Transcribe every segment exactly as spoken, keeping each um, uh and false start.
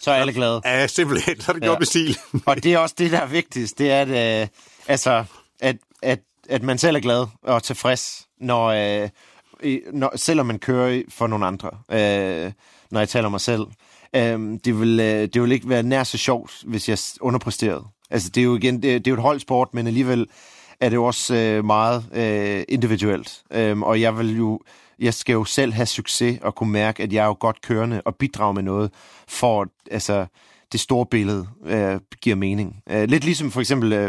så er alle glade. Ja, simpelthen. Så er det gjort ja. med stil. Og det er også det, der er vigtigst. Det er, at, øh, altså, at, at, at man selv er glad og tilfreds, når, øh, når, selvom man kører for nogle andre. Øh, når jeg taler om mig selv. Øh, det, vil, øh, det vil ikke være nær så sjovt, hvis jeg underpræsterede. Altså, det er jo igen, det, det er jo et holdsport, men alligevel er det jo også øh, meget øh, individuelt. Øh, og jeg vil jo Jeg skal jo selv have succes og kunne mærke, at jeg er jo godt kørende og bidrager med noget, for altså, det store billede øh, giver mening. Øh, lidt ligesom for eksempel, øh,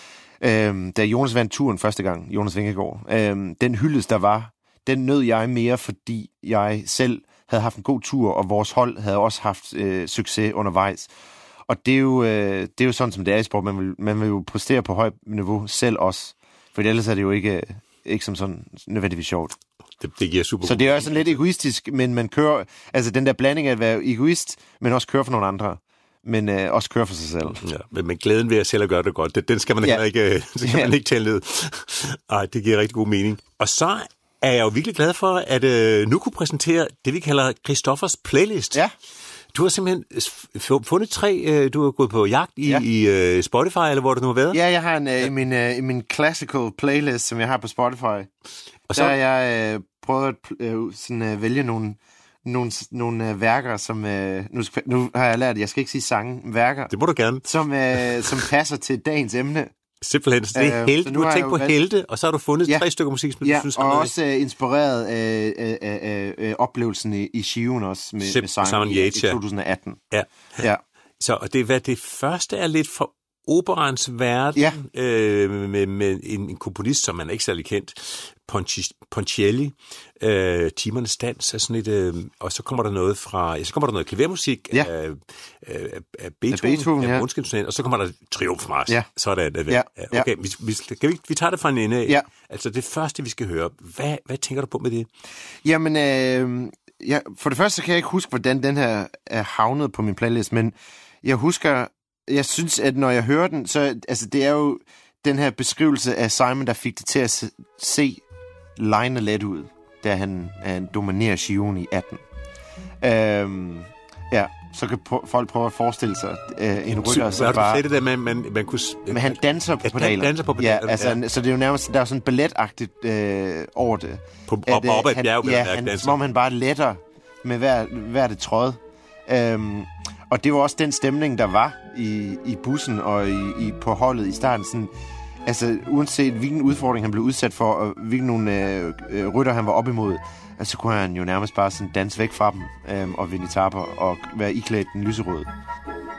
øh, da Jonas vandt turen første gang, Jonas Vingegaard. Øh, den hyldest, der var, den nød jeg mere, fordi jeg selv havde haft en god tur, og vores hold havde også haft øh, succes undervejs. Og det er, jo, øh, det er jo sådan, som det er i sport. Man vil, man vil jo præstere på højt niveau selv også. For ellers er det jo ikke, ikke som sådan nødvendigvis sjovt. Det, det giver super. Så det er også sådan lidt egoistisk, men man kører... Altså den der blanding af at være egoist, men også køre for nogle andre. Men øh, også køre for sig selv. Ja, men, men glæden ved at selv at gøre det godt, det, den skal man, ja. ikke, den skal ja. man ikke tælle ned. Ej, det giver rigtig god mening. Og så er jeg jo virkelig glad for, at øh, nu kunne præsentere det, vi kalder Christoffers playlist. Ja. Du har simpelthen fundet tre, øh, du har gået på jagt i, ja. i øh, Spotify, eller hvor du nu har været? Ja, jeg har en, øh, ja. i, min, øh, i min classical playlist, som jeg har på Spotify. Og så der har jeg øh, prøvet at øh, sådan, øh, vælge nogle, nogle, nogle øh, værker, som... Øh, nu, nu har jeg lært, at jeg skal ikke sige sange, værker. Det må du gerne. Som, øh, som passer til dagens emne. Simpelthen, så det er helte. Du har tænkt på valgt... helte, og så har du fundet ja. tre stykker musik, som ja, du synes... og også øh, inspireret af, af, af, af oplevelsen i, i Shiven også, med, Sim- med Simon, Simon Yates, i, i to tusind atten. Ja. ja. Så og det, hvad det første er lidt for operans verden, ja. øh, med, med en, en komponist, som man er ikke særlig kendt, Ponchielli, øh, Timernes dans, er sådan et, øh, og så kommer der noget fra, ja, så kommer der noget klavermusik ja. af, af, af Beethoven, Beethoven af ja. og så kommer der Triumfmarch. Ja. Sådan er det. Ja. Okay, vi, vi, skal vi, vi tager det fra en ende af. Ja. Altså det første, vi skal høre. Hvad, hvad tænker du på med det? Jamen, øh, ja, for det første kan jeg ikke huske, hvordan den her er havnet på min playlist, men jeg husker, jeg synes, at når jeg hører den, så altså, det er jo den her beskrivelse af Simon, der fik det til at se, se line let ud, da han, han dominerer Shiven i atten. Øhm, ja, så kan p- folk prøve at forestille sig øh, en rytter, så bare... Du sagde det der, man, man, man kunne... Men han danser på pedalerne. Han danser på pedalerne, ja, altså, ja. Så det er jo nærmest, der er sådan balletagtigt øh, over det. På, op, at, op ad et bjerg, ja, han, som om han bare letter med hver, hver det tråd. Øhm, og det var også den stemning, der var i, i bussen og i, i, på holdet i starten. Sådan, altså, uanset hvilken udfordring han blev udsat for, og hvilken nogle øh, rytter han var op imod, altså, så kunne han jo nærmest bare sådan danse væk fra dem øh, og vinde etaper og være iklædt den lyserøde.